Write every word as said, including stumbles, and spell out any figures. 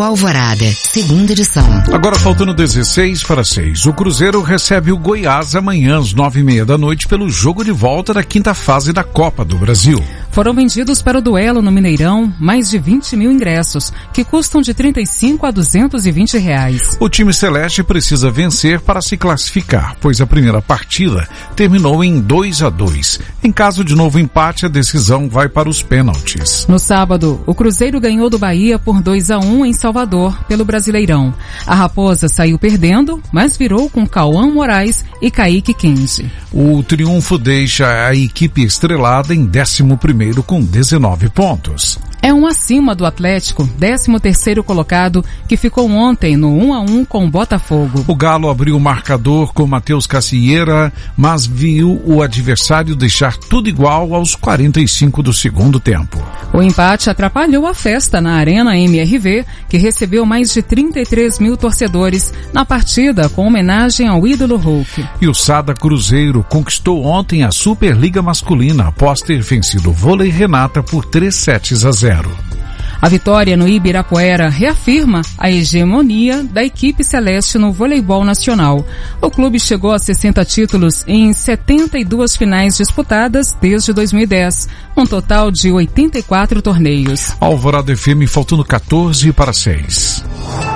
Torneio Alvorada, segunda edição. Agora faltando dezesseis para seis. O Cruzeiro recebe o Goiás amanhã às nove e meia da noite pelo jogo de volta da quinta fase da Copa do Brasil. Foram vendidos para o duelo no Mineirão mais de vinte mil ingressos, que custam de trinta e cinco a duzentos e vinte reais. O time celeste precisa vencer para se classificar, pois a primeira partida terminou em dois a dois. Em caso de novo empate, a decisão vai para os pênaltis. No sábado, o Cruzeiro ganhou do Bahia por dois a um em Salvador, pelo Brasileirão. A Raposa saiu perdendo, mas virou com Cauã Moraes e Kaique Kenji. O triunfo deixa a equipe estrelada em décimo primeiro com dezenove pontos. É um acima do Atlético, décimo terceiro colocado, que ficou ontem no um a um com o Botafogo. O Galo abriu o marcador com Matheus Cassieira, mas viu o adversário deixar tudo igual aos quarenta e cinco do segundo tempo. O empate atrapalhou a festa na Arena M R V, que recebeu mais de trinta e três mil torcedores na partida com homenagem ao ídolo Hulk. E o Sada Cruzeiro conquistou ontem a Superliga Masculina após ter vencido o Vôlei Renata por três sets a zero. A vitória no Ibirapuera reafirma a hegemonia da equipe celeste no voleibol nacional. O clube chegou a sessenta títulos em setenta e duas finais disputadas desde dois mil e dez, um total de oitenta e quatro torneios. Alvorada F M faltando quatorze para seis.